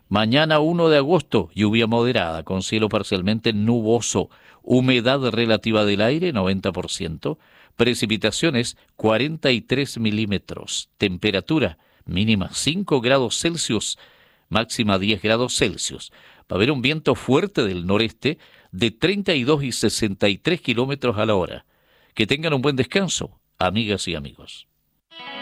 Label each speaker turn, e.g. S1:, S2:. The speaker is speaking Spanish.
S1: Mañana 1 de agosto, lluvia moderada con cielo parcialmente nuboso, humedad relativa del aire 90%, precipitaciones 43 milímetros, temperatura mínima 5 grados Celsius, máxima 10 grados Celsius. Va a haber un viento fuerte del noreste de 32 y 63 kilómetros a la hora. Que tengan un buen descanso, amigas y amigos.